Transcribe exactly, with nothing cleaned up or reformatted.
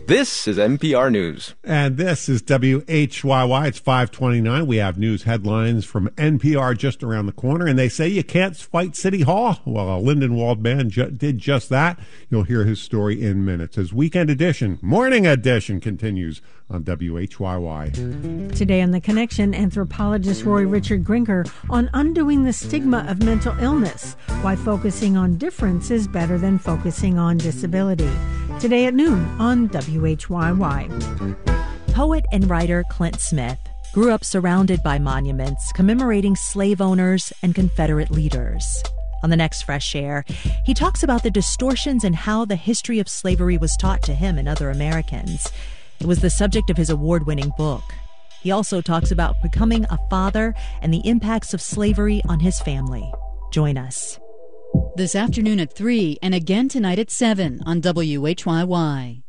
This is N P R News. And this is W H Y Y. It's five twenty-nine. We have news headlines from N P R just around the corner, and they say you can't fight City Hall. Well, a Lindenwold man ju- did just that. You'll hear his story in minutes. His weekend edition, morning edition, continues on W H Y Y. Today on The Connection, anthropologist Roy Richard Grinker on undoing the stigma of mental illness, why focusing on difference is better than focusing on disability. Today at noon on W H Y Y. Poet and writer Clint Smith grew up surrounded by monuments commemorating slave owners and Confederate leaders. On the next Fresh Air, he talks about the distortions in how the history of slavery was taught to him and other Americans. It was the subject of his award-winning book. He also talks about becoming a father and the impacts of slavery on his family. Join us. This afternoon at three and again tonight at seven on W H Y Y.